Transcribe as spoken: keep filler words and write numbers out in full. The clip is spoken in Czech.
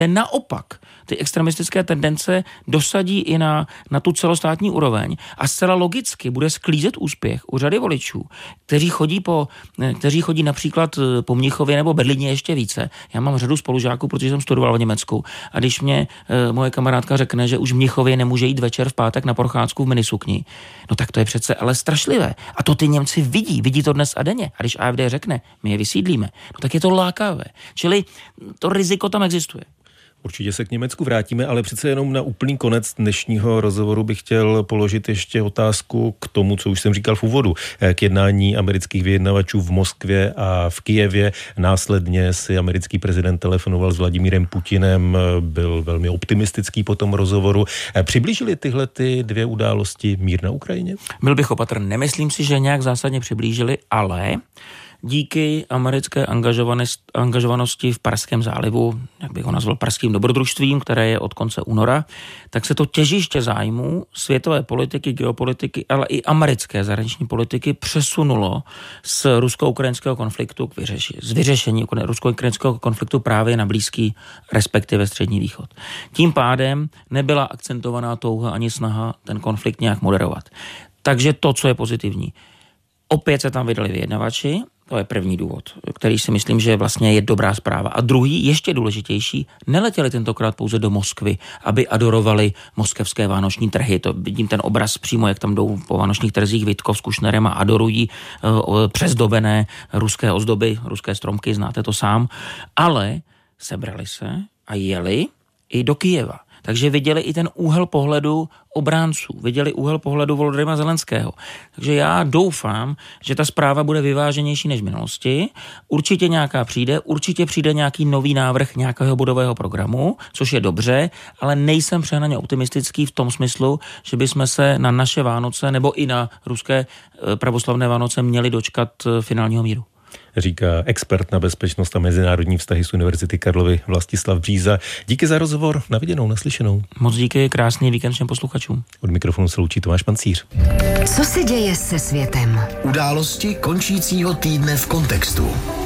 Naopak, ty extremistické tendence dosadí i na, na tu celostátní úroveň a zcela logicky bude sklízet úspěch u řady voličů, kteří chodí, po, kteří chodí například po Mnichově nebo Berlíně ještě více. Já mám řadu spolužáků, protože jsem studoval v Německu a když mě e, moje kamarádka řekne, že už v Mnichově nemůže jít večer v pátek na procházku v minisukni, no tak to je přece ale strašlivé. A to ty Němci vidí, vidí to dnes a denně. A když A F D řekne, my je vysídlíme, no tak je to lákavé. Čili to riziko tam existuje. Určitě se k Německu vrátíme, ale přece jenom na úplný konec dnešního rozhovoru bych chtěl položit ještě otázku k tomu, co už jsem říkal v úvodu, k jednání amerických vyjednavačů v Moskvě a v Kyjevě. Následně si americký prezident telefonoval s Vladimírem Putinem, byl velmi optimistický po tom rozhovoru. Přiblížily tyhle ty dvě události mír na Ukrajině? Byl bych opatrný. Nemyslím si, že nějak zásadně přiblížili, ale díky americké angažovanosti v Perském zálivu, jak bych ho nazval, perským dobrodružstvím, které je od konce února, tak se to těžiště zájmů světové politiky, geopolitiky, ale i americké zahraniční politiky přesunulo z rusko-ukrajinského konfliktu k vyřešení, z vyřešení rusko-ukrajinského konfliktu právě na Blízký, respektive Střední východ. Tím pádem nebyla akcentovaná touha ani snaha ten konflikt nějak moderovat. Takže to, co je pozitivní. Opět se tam vydali vyjednavači, to je první důvod, který si myslím, že vlastně je dobrá zpráva. A druhý, ještě důležitější, neletěli tentokrát pouze do Moskvy, aby adorovali moskevské vánoční trhy. To vidím ten obraz přímo, jak tam jdou po vánočních trzích Vitkov s Kušnerem a adorují uh, přezdobené ruské ozdoby, ruské stromky, znáte to sám. Ale sebrali se a jeli i do Kyjeva. Takže viděli i ten úhel pohledu obránců, viděli úhel pohledu Volodymyra Zelenského. Takže já doufám, že ta zpráva bude vyváženější než v minulosti. Určitě nějaká přijde, určitě přijde nějaký nový návrh nějakého bodového programu, což je dobře, ale nejsem přehnaně optimistický v tom smyslu, že bychom se na naše Vánoce nebo i na ruské pravoslavné Vánoce měli dočkat finálního míru. Říká expert na bezpečnost a mezinárodní vztahy z Univerzity Karlovy Vlastislav Bříza. Díky za rozhovor, na viděnou, naslyšenou. Moc díky, krásný víkend všem posluchačům. Od mikrofonu se loučí Tomáš Pancíř. Co se děje se světem? Události končícího týdne v kontextu.